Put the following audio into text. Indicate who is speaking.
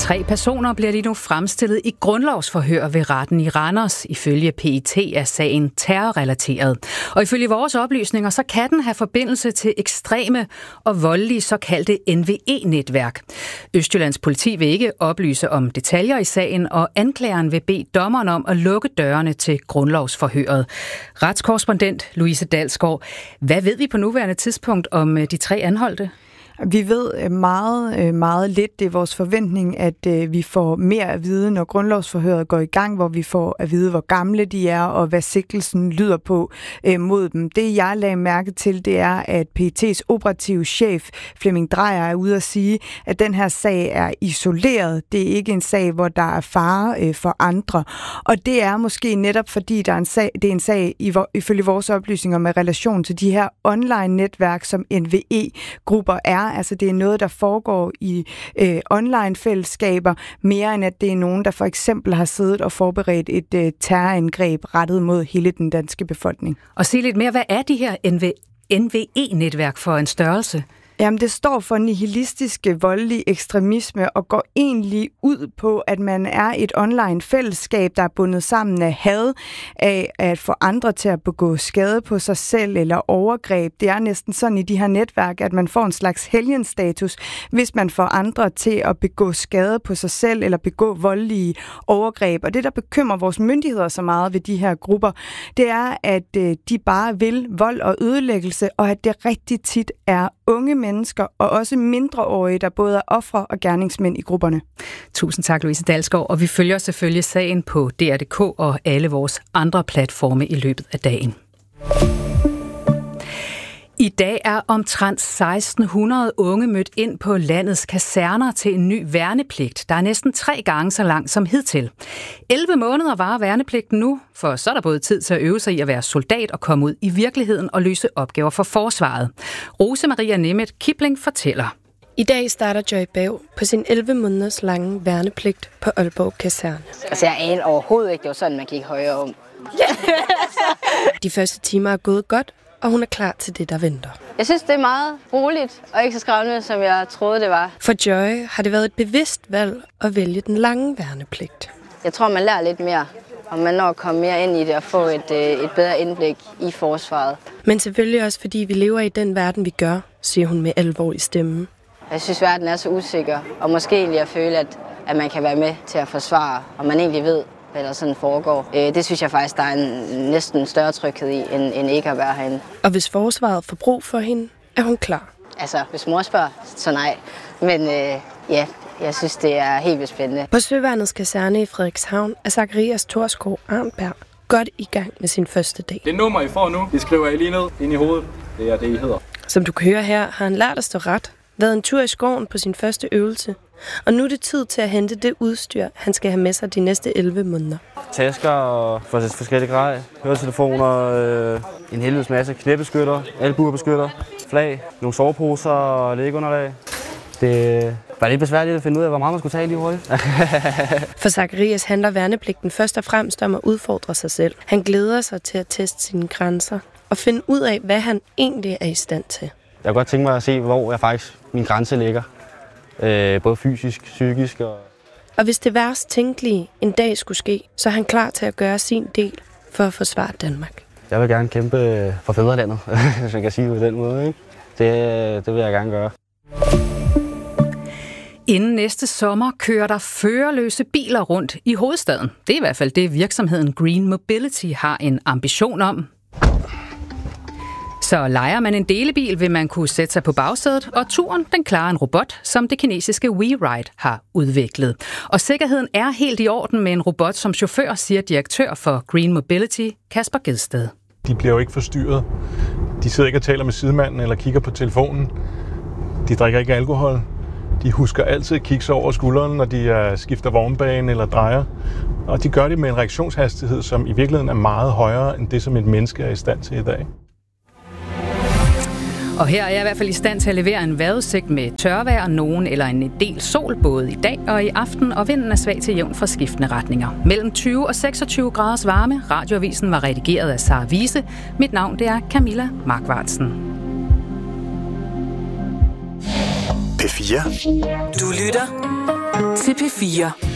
Speaker 1: 3 personer bliver lige nu fremstillet i grundlovsforhør ved retten i Randers. Ifølge PET er sagen terrorrelateret. Og ifølge vores oplysninger, så kan den have forbindelse til ekstreme og voldelige såkaldte NVE-netværk. Østjyllands politi vil ikke oplyse om detaljer i sagen, og anklageren vil bede dommeren om at lukke dørene til grundlovsforhøret. Retskorrespondent Louise Dalsgaard, hvad ved vi på nuværende tidspunkt om de 3 anholdte?
Speaker 2: Vi ved meget lidt. Det er vores forventning, at vi får mere at vide, når grundlovsforhøret går i gang, hvor vi får at vide, hvor gamle de er, og hvad sigtelsen lyder på mod dem. Det, jeg lagde mærke til, det er, at PET's operative chef, Flemming Dreyer, er ude at sige, at den her sag er isoleret. Det er ikke en sag, hvor der er fare for andre. Og det er måske netop, fordi det er en sag ifølge vores oplysninger med relation til de her online-netværk, som NVE-grupper er. Altså det er noget, der foregår i online-fællesskaber, mere end at det er nogen, der for eksempel har siddet og forberedt et terrorangreb rettet mod hele den danske befolkning.
Speaker 1: Og sig lidt mere, hvad er de her NVE-netværk for en størrelse?
Speaker 2: Jamen, det står for nihilistiske, voldelige ekstremisme og går egentlig ud på, at man er et online fællesskab, der er bundet sammen af had, af at få andre til at begå skade på sig selv eller overgreb. Det er næsten sådan i de her netværk, at man får en slags helgenstatus, hvis man får andre til at begå skade på sig selv eller begå voldelige overgreb. Og det, der bekymrer vores myndigheder så meget ved de her grupper, det er, at de bare vil vold og ødelæggelse, og at det rigtig tit er unge mennesker og også mindreårige, der både er ofre og gerningsmænd i grupperne.
Speaker 1: Tusind tak, Louise Dalsgaard, og vi følger selvfølgelig sagen på DR.dk og alle vores andre platforme i løbet af dagen. I dag er omtrent 1600 unge mødt ind på landets kaserner til en ny værnepligt, der er næsten 3 gange så lang som hidtil. 11 måneder varer værnepligten nu, for så er der både tid til at øve sig i at være soldat og komme ud i virkeligheden og løse opgaver for forsvaret. Rose Maria Nemeth Kipling fortæller.
Speaker 3: I dag starter Joy Bav på sin 11 måneders lange værnepligt på Aalborg Kaserne.
Speaker 4: Altså jeg anede overhovedet ikke, det var sådan, man gik højere om.
Speaker 3: De første timer er gået godt, og hun er klar til det, der venter.
Speaker 4: Jeg synes, det er meget roligt og ikke så skræmmende, som jeg troede, det var.
Speaker 3: For Joy har det været et bevidst valg at vælge den lange værnepligt.
Speaker 4: Jeg tror, man lærer lidt mere, og man når at komme mere ind i det og få et bedre indblik i forsvaret.
Speaker 3: Men selvfølgelig også, fordi vi lever i den verden, vi gør, siger hun med alvor i stemmen.
Speaker 4: Jeg synes, verden er så usikker, og måske egentlig at føle, at man kan være med til at forsvare, og man egentlig ved, hvad der sådan foregår. Det synes jeg faktisk, der er næsten større tryghed i, end ikke at være herinde.
Speaker 3: Og hvis forsvaret får brug for hende, er hun klar.
Speaker 4: Altså, hvis mor spørger, så nej. Men ja, jeg synes, det er helt vildt spændende.
Speaker 3: På Søværnets kaserne i Frederikshavn er Zacharias Thorsgaard Arnberg godt i gang med sin første dag.
Speaker 5: Det nummer, I får nu, det skriver jeg lige ned ind i hovedet. Det er det, I hedder.
Speaker 3: Som du kan høre her, har han lært at stå ret, været en tur i skoven på sin første øvelse. Og nu er det tid til at hente det udstyr, han skal have med sig de næste 11 måneder.
Speaker 6: Tasker og forskellige grej, høretelefoner, en helvedes masse knæbeskytter, albuebeskytter, flag, nogle soveposer og lægeunderlag. Det var lidt besværligt at finde ud af, hvor meget man skulle tage lige hurtigt.
Speaker 3: For Zacharias handler værnepligten først og fremmest om at udfordre sig selv. Han glæder sig til at teste sine grænser og finde ud af, hvad han egentlig er i stand til.
Speaker 6: Jeg kunne godt tænke mig at se, hvor min grænse ligger. Både fysisk, psykisk
Speaker 3: og hvis det værst tænkelige en dag skulle ske, så er han klar til at gøre sin del for at forsvare Danmark.
Speaker 6: Jeg vil gerne kæmpe for fædrelandet, hvis man kan sige det på den måde. Ikke? Det vil jeg gerne gøre.
Speaker 1: Inden næste sommer kører der førerløse biler rundt i hovedstaden. Det er i hvert fald det, virksomheden Green Mobility har en ambition om. Så lejer man en delebil, vil man kunne sætte sig på bagsædet, og turen den klarer en robot, som det kinesiske WeRide har udviklet. Og sikkerheden er helt i orden med en robot som chauffør, siger direktør for Green Mobility, Kasper Gedsted.
Speaker 7: De bliver jo ikke forstyrret. De sidder ikke og taler med sidemanden eller kigger på telefonen. De drikker ikke alkohol. De husker altid at kigge sig over skulderen, når de skifter vognbane eller drejer. Og de gør det med en reaktionshastighed, som i virkeligheden er meget højere end det, som et menneske er i stand til i dag.
Speaker 1: Og her er jeg i hvert fald i stand til at levere en vejrudsigt med tørvejr, nogen eller en del sol både i dag og i aften, og vinden er svag til jævn fra skiftende retninger. Mellem 20 og 26 graders varme. Radioavisen var redigeret af Sara Wiese. Mit navn det er Camilla Markvartsen.
Speaker 8: P4.
Speaker 9: Du lytter til
Speaker 8: til P4.